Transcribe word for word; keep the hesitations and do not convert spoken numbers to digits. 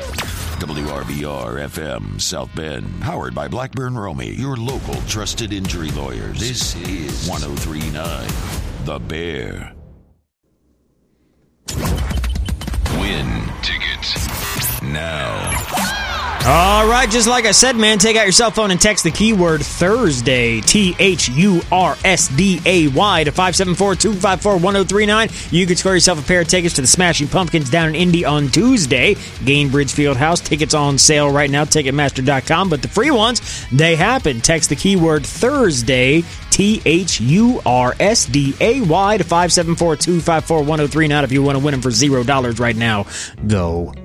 W R B R F M South Bend, powered by Blackburn Romy, your local trusted injury lawyers. This is one oh three point nine The Bear. Win tickets now. All right, just like I said, man, take out your cell phone and text the keyword Thursday, T H U R S D A Y, to five seven four, two five four, one oh three nine. You could score yourself a pair of tickets to the Smashing Pumpkins down in Indy on Tuesday. Gainbridge Fieldhouse. Tickets on sale right now, Ticketmaster dot com. But the free ones, they happen. Text the keyword Thursday, T H U R S D A Y, to five seven four, two five four, one oh three nine if you want to win them for zero dollars right now. Go.